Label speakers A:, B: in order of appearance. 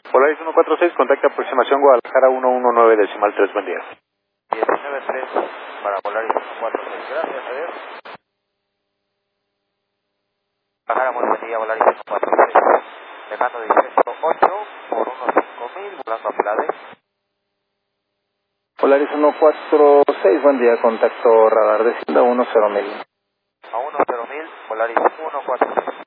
A: Polaris 146, contacta aproximación Guadalajara 119 decimal 3, buen día.
B: 19.3 para Polaris 146, gracias, adiós. Guadalajara, muy buen día, Polaris 146. Dejando 18.8 por unos 5.000, volando a Filadelfia.
C: Polaris 146, buen día, contacto radar de 110.000.
B: A 10.000, Polaris 146.